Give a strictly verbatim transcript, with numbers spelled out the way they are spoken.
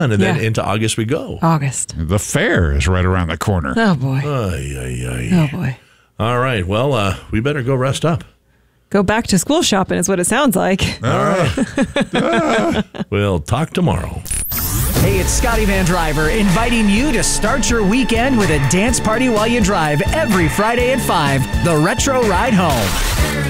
And then Yeah. into August we go. August. The fair is right around the corner. Oh, boy. Ay, ay, ay. Oh, boy. All right. Well, uh, we better go rest up. Go back to school shopping is what it sounds like. All right. We'll talk tomorrow. Hey, it's Scotty Van Driver inviting you to start your weekend with a dance party while you drive every Friday at five. The Retro Ride Home.